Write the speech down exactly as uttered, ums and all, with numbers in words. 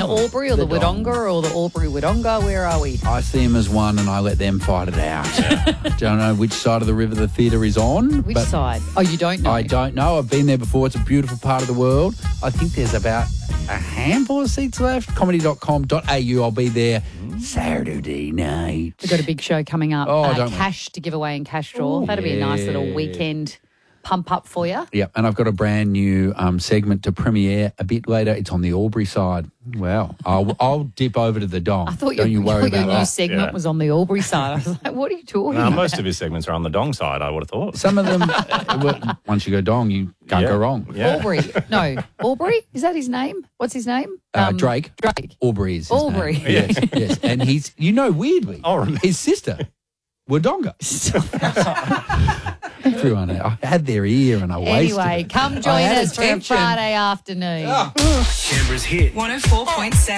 the Albury or the, The Dong. Wodonga or the Albury Wodonga? Where are we? I see them as one and I let them fight it out. Don't know which side of the river the theatre is on. Which but side? Oh, you don't know? I don't know. I've been there before. It's a beautiful part of the world. I think there's about a handful of seats left. comedy dot com dot a u. I'll be there Saturday night. We've got a big show coming up. Oh, uh, don't we? cash to give away in Cash Draw. Ooh, That'll be a nice little yeah. weekend pump up for you. Yep, and I've got a brand new um, segment to premiere a bit later. It's on the Albury side. Wow. I'll, I'll dip over to the Dong. I thought Don't your, you worry your about new that. segment Yeah. was on the Albury side. I was like, what are you talking No, about? most of his segments are on the Dong side, I would have thought. Some of them, uh, well, once you go Dong, you can't Yeah. go wrong. Yeah. Albury. No, Albury? Is that his name? What's his name? Uh, Um, Drake. Drake. Albury is his Albury. name. Yes, yes. And he's, you know, weirdly, Oh, remember. his sister, Wodonga. Everyone I had their ear and I wasted Anyway, it. come I join had us for a attention. Friday afternoon. Canberra's hit. one oh four point seven